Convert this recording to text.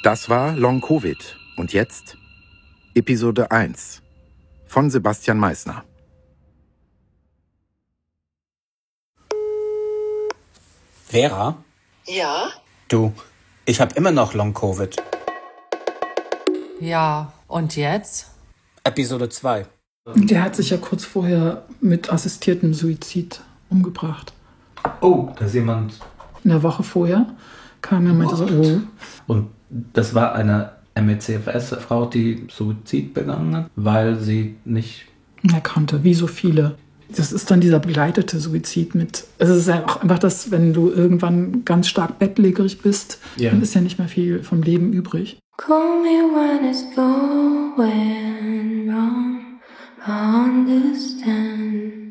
Das war Long Covid. Und jetzt Episode 1 von Sebastian Meissner. Vera? Ja? Du, ich habe immer noch Long Covid. Ja, und jetzt? Episode 2. Der hat sich ja kurz vorher mit assistiertem Suizid umgebracht. Oh, da ist jemand. In der Woche vorher kam er und meinte so, oh. Und das war eine MECFS-Frau, die Suizid begangen hat, weil sie nicht... Er kannte, wie so viele. Das ist dann dieser begleitete Suizid mit... Also es ist ja auch einfach das, wenn du irgendwann ganz stark bettlägerig bist, dann ist ja nicht mehr viel vom Leben übrig. Call me when it's going wrong. I understand.